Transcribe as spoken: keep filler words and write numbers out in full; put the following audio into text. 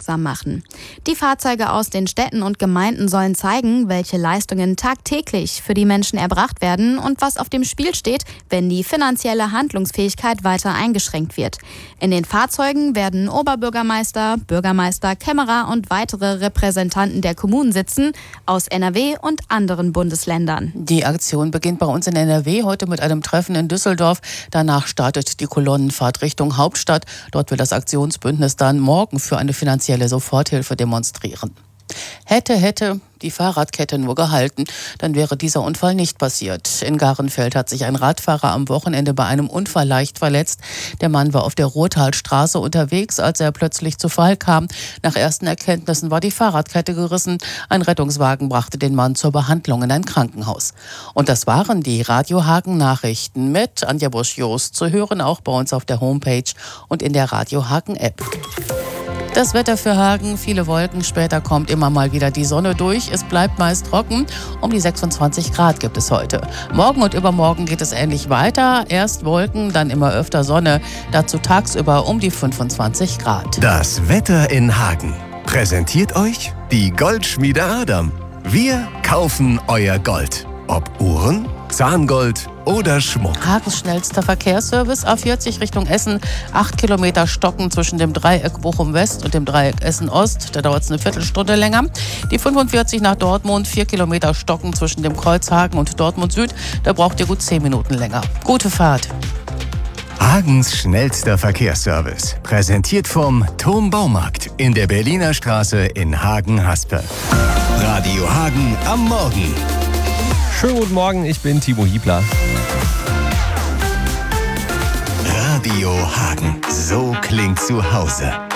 aufmerksam machen. Die Fahrzeuge aus den Städten und Gemeinden sollen zeigen, welche Leistungen tagtäglich für die Menschen erbracht werden und was auf dem Spiel steht, wenn die finanzielle Handlungsfähigkeit weiter eingeschränkt wird. In den Fahrzeugen werden Oberbürgermeister, Bürgermeister, Kämmerer und weitere Repräsentanten der Kommunen sitzen, aus N R W und anderen Bundesländern. Die Aktion beginnt bei uns in N R W heute mit einem Treffen in Düsseldorf. Danach startet die Kolonnenfahrt Richtung Hauptstadt. Dort will das Aktionsbündnis dann morgen für eine finanzielle Soforthilfe demonstrieren. Hätte, hätte die Fahrradkette nur gehalten, dann wäre dieser Unfall nicht passiert. In Garenfeld hat sich ein Radfahrer am Wochenende bei einem Unfall leicht verletzt. Der Mann war auf der Ruhrtalstraße unterwegs, als er plötzlich zu Fall kam. Nach ersten Erkenntnissen war die Fahrradkette gerissen. Ein Rettungswagen brachte den Mann zur Behandlung in ein Krankenhaus. Und das waren die Radio Hagen Nachrichten mit Anja Busch-Jost, zu hören auch bei uns auf der Homepage und in der Radio Hagen App. Das Wetter für Hagen, viele Wolken, später kommt immer mal wieder die Sonne durch. Es bleibt meist trocken, um die sechsundzwanzig Grad gibt es heute. Morgen und übermorgen geht es ähnlich weiter. Erst Wolken, dann immer öfter Sonne, dazu tagsüber um die fünfundzwanzig Grad. Das Wetter in Hagen präsentiert euch die Goldschmiede Adam. Wir kaufen euer Gold. Ob Uhren, Zahngold oder Schmuck. Hagens schnellster Verkehrsservice A vierzig Richtung Essen. Acht Kilometer Stocken zwischen dem Dreieck Bochum West und dem Dreieck Essen Ost. Da dauert es eine Viertelstunde länger. Die fünfundvierzig nach Dortmund. Vier Kilometer Stocken zwischen dem Kreuz Hagen und Dortmund Süd. Da braucht ihr gut zehn Minuten länger. Gute Fahrt. Hagens schnellster Verkehrsservice. Präsentiert vom Turm Baumarkt in der Berliner Straße in Hagen-Haspe. Radio Hagen am Morgen. Schönen guten Morgen, ich bin Timo Hiebler. Radio Hagen, so klingt zu Hause.